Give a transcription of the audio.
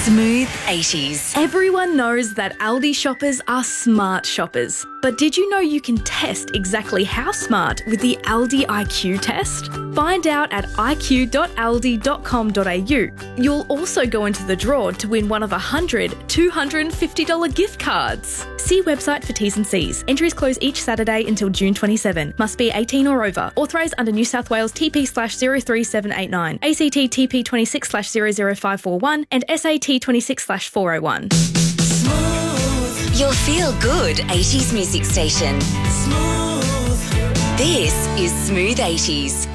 Smooth 80s. Everyone knows that Aldi shoppers are smart shoppers. But did you know you can test exactly how smart with the Aldi IQ test? Find out at iq.aldi.com.au. You'll also go into the draw to win one of 100 $250 gift cards. See website for T's and C's. Entries close each Saturday until June 27. Must be 18 or over. Authorised under New South Wales TP/03789, ACT TP 26/00541 and SAT 26/401. Your feel-good 80s music station. This is Smooth 80s.